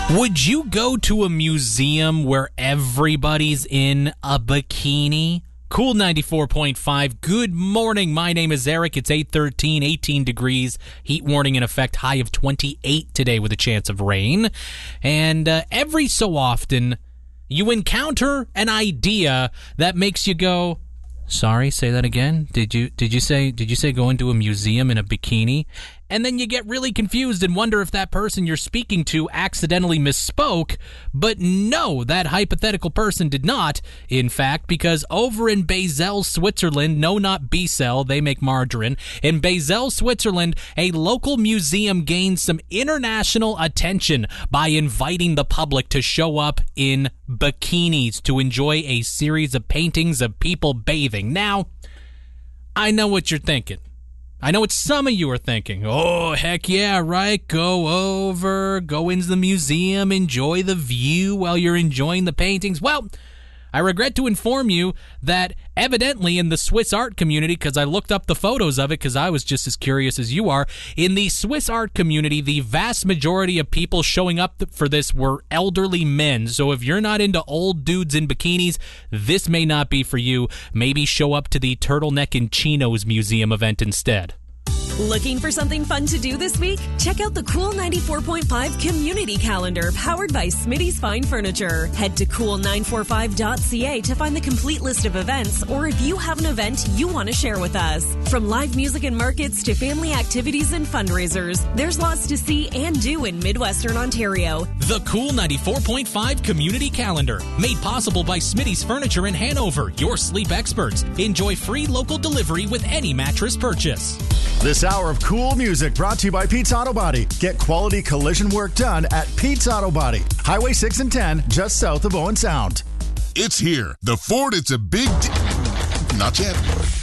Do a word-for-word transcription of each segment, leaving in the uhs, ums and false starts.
Would you go to a museum where everybody's in a bikini? Cool ninety-four point five. Good morning. My name is Eric. It's eight thirteen, eighteen degrees. Heat warning in effect. High of twenty-eight today with a chance of rain. And uh, every so often, you encounter an idea that makes you go, sorry, say that again? Did you did you say did you say go into a museum in a bikini? And then you get really confused and wonder if that person you're speaking to accidentally misspoke. But no, that hypothetical person did not, in fact, because over in Basel, Switzerland, no, not B-Cell, they make margarine. In Basel, Switzerland, a local museum gained some international attention by inviting the public to show up in bikinis to enjoy a series of paintings of people bathing. Now, I know what you're thinking. I know what some of you are thinking. Oh, heck yeah, right? Go over, go into the museum, enjoy the view while you're enjoying the paintings. Well, I regret to inform you that evidently in the Swiss art community, because I looked up the photos of it because I was just as curious as you are, in the Swiss art community, the vast majority of people showing up for this were elderly men. So if you're not into old dudes in bikinis, this may not be for you. Maybe show up to the Turtleneck and Chinos Museum event instead. Looking for something fun to do this week? Check out the Cool ninety-four point five Community Calendar powered by Smitty's Fine Furniture. Head to cool nine four five dot c a to find the complete list of events, or if you have an event you want to share with us. From live music and markets to family activities and fundraisers, there's lots to see and do in Midwestern Ontario. The Cool ninety-four point five Community Calendar, made possible by Smitty's Furniture in Hanover, your sleep experts. Enjoy free local delivery with any mattress purchase. This hour of cool music brought to you by Pete's Auto Body. Get quality collision work done at Pete's Auto Body. Highway six and ten, just south of Owen Sound. It's here. The Ford, it's a big deal. Not yet.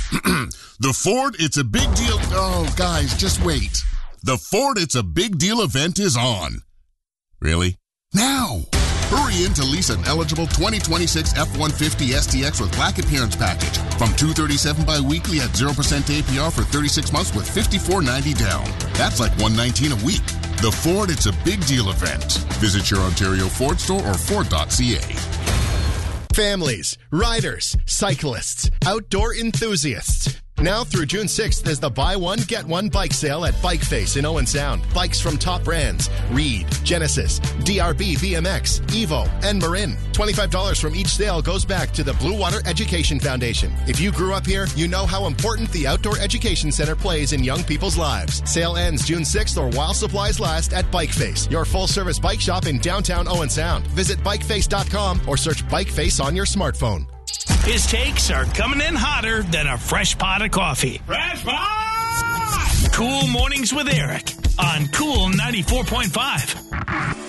The Ford, it's a big deal. Oh, guys, just wait. The Ford, it's a big deal event is on. Really? Now. Hurry in to lease an eligible twenty twenty-six F one fifty S T X with Black Appearance Package from two hundred thirty-seven dollars bi-weekly at zero percent A P R for thirty-six months with fifty-four ninety down. That's like one hundred nineteen dollars a week. The Ford, it's a big deal event. Visit your Ontario Ford store or ford dot c a. Families, riders, cyclists, outdoor enthusiasts. Now through June sixth is the buy one, get one bike sale at Bike Face in Owen Sound. Bikes from top brands, Reed, Genesis, D R B B M X, Evo, and Marin. twenty-five dollars from each sale goes back to the Blue Water Education Foundation. If you grew up here, you know how important the Outdoor Education Center plays in young people's lives. Sale ends June sixth or while supplies last at Bike Face, your full-service bike shop in downtown Owen Sound. Visit bike face dot com or search Bike Face on your smartphone. His takes are coming in hotter than a fresh pot of coffee. Fresh pot! Cool Mornings with Eric on Cool ninety-four point five.